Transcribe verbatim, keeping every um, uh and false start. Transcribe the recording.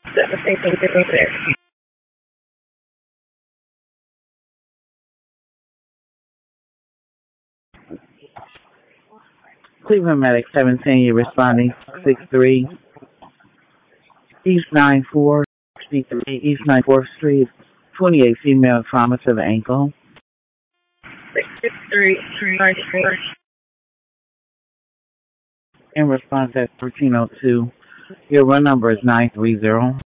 seventeen fifty-six. Cleveland Medic seventeen, you're responding six three East nine four sixty-three East ninety-fourth Street, twenty-eight female trauma to the ankle. sixty-three ninety-four. In response at thirteen oh two, your run number is nine three zero.